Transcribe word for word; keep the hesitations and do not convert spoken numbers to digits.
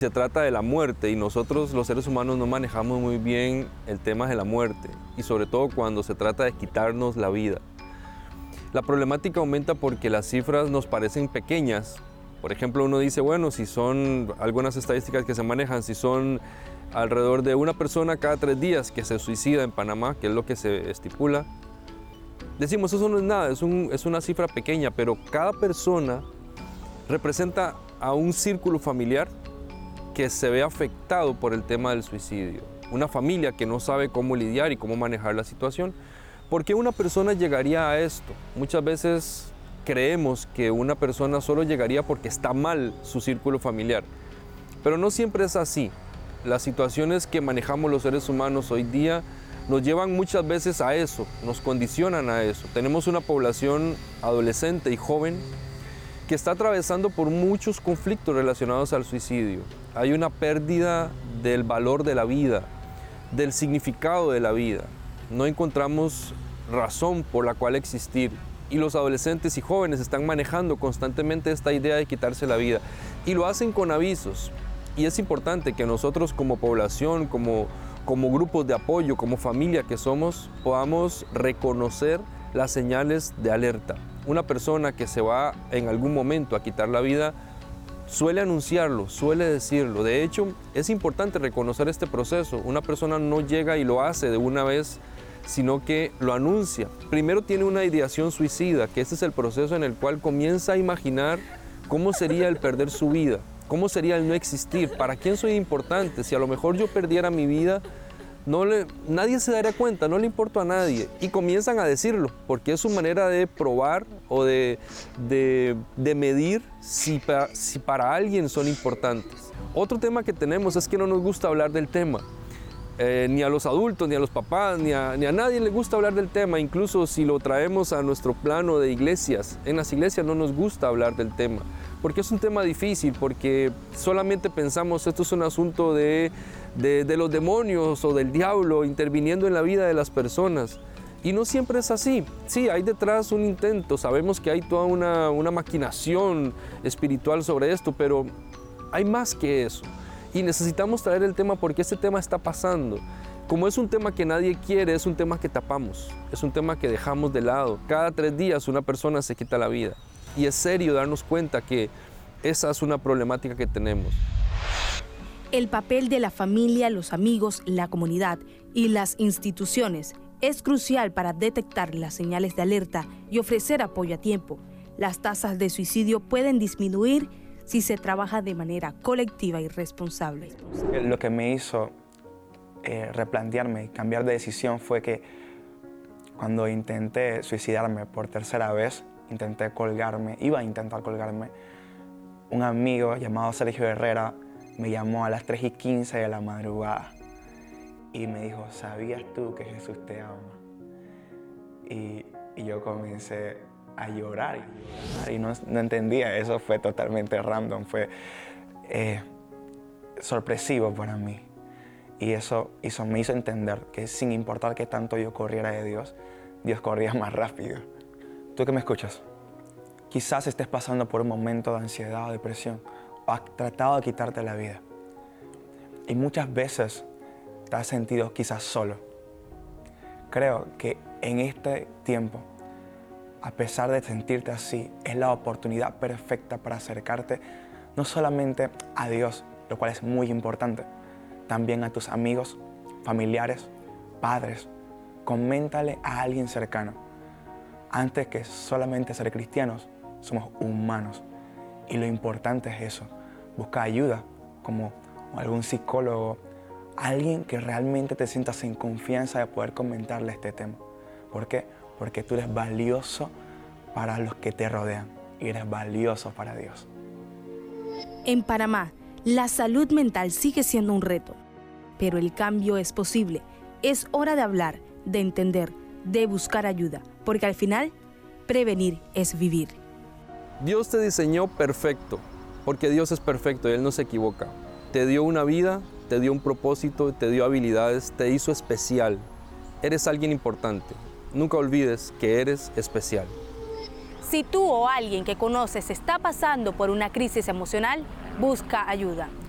Se trata de la muerte y nosotros los seres humanos no manejamos muy bien el tema de la muerte y sobre todo cuando se trata de quitarnos la vida. La problemática aumenta porque las cifras nos parecen pequeñas. Por ejemplo, uno dice, bueno, si son algunas estadísticas que se manejan, si son alrededor de una persona cada tres días que se suicida en Panamá, que es lo que se estipula, decimos, eso no es nada, es, un, es una cifra pequeña, pero cada persona representa a un círculo familiar que se ve afectado por el tema del suicidio. Una familia que no sabe cómo lidiar y cómo manejar la situación. ¿Por qué una persona llegaría a esto? Muchas veces creemos que una persona solo llegaría porque está mal su círculo familiar, pero no siempre es así. Las situaciones que manejamos los seres humanos hoy día nos llevan muchas veces a eso, nos condicionan a eso. Tenemos una población adolescente y joven que está atravesando por muchos conflictos relacionados al suicidio. Hay una pérdida del valor de la vida, del significado de la vida. No encontramos razón por la cual existir. Y los adolescentes y jóvenes están manejando constantemente esta idea de quitarse la vida. Y lo hacen con avisos. Y es importante que nosotros como población, como, como grupos de apoyo, como familia que somos, podamos reconocer las señales de alerta. Una persona que se va en algún momento a quitar la vida suele anunciarlo, suele decirlo. De hecho, es importante reconocer este proceso. Una persona no llega y lo hace de una vez, sino que lo anuncia. Primero tiene una ideación suicida, que ese es el proceso en el cual comienza a imaginar cómo sería el perder su vida, cómo sería el no existir, para quién soy importante, si a lo mejor yo perdiera mi vida, no le, nadie se daría cuenta, no le importa a nadie. Y comienzan a decirlo, porque es su manera de probar o de, de, de medir si para, si para alguien son importantes. Otro tema que tenemos es que no nos gusta hablar del tema. Eh, ni a los adultos, ni a los papás, ni a, ni a nadie le gusta hablar del tema, incluso si lo traemos a nuestro plano de iglesias. En las iglesias no nos gusta hablar del tema, porque es un tema difícil, porque solamente pensamos esto es un asunto de, de, de los demonios o del diablo interviniendo en la vida de las personas. Y no siempre es así. Sí, hay detrás un intento, sabemos que hay toda una, una maquinación espiritual sobre esto, pero hay más que eso. Y necesitamos traer el tema porque este tema está pasando. Como es un tema que nadie quiere, es un tema que tapamos, es un tema que dejamos de lado. Cada tres días una persona se quita la vida. Y es serio darnos cuenta que esa es una problemática que tenemos. El papel de la familia, los amigos, la comunidad y las instituciones es crucial para detectar las señales de alerta y ofrecer apoyo a tiempo. Las tasas de suicidio pueden disminuir si se trabaja de manera colectiva y responsable. Lo que me hizo eh, replantearme y cambiar de decisión fue que cuando intenté suicidarme por tercera vez, intenté colgarme, iba a intentar colgarme, un amigo llamado Sergio Herrera me llamó a las tres y quince de la madrugada y me dijo, ¿sabías tú que Jesús te ama? Y, y yo comencé a llorar y, llorar, y no, no entendía, eso fue totalmente random, fue eh, sorpresivo para mí. Y eso, eso me hizo entender que sin importar qué tanto yo corriera de Dios, Dios corría más rápido. Tú que me escuchas, quizás estés pasando por un momento de ansiedad o depresión o has tratado de quitarte la vida. Y muchas veces te has sentido quizás solo. Creo que en este tiempo, a pesar de sentirte así, es la oportunidad perfecta para acercarte no solamente a Dios, lo cual es muy importante, también a tus amigos, familiares, padres. Coméntale a alguien cercano. Antes que solamente ser cristianos, somos humanos. Y lo importante es eso. Busca ayuda, como algún psicólogo, alguien que realmente te sientas en confianza de poder comentarle este tema. ¿Por qué? Porque tú eres valioso para los que te rodean y eres valioso para Dios. En Panamá, la salud mental sigue siendo un reto, pero el cambio es posible. Es hora de hablar, de entender, de buscar ayuda, porque al final, prevenir es vivir. Dios te diseñó perfecto, porque Dios es perfecto y Él no se equivoca. Te dio una vida, te dio un propósito, te dio habilidades, te hizo especial. Eres alguien importante. Nunca olvides que eres especial. Si tú o alguien que conoces está pasando por una crisis emocional, busca ayuda.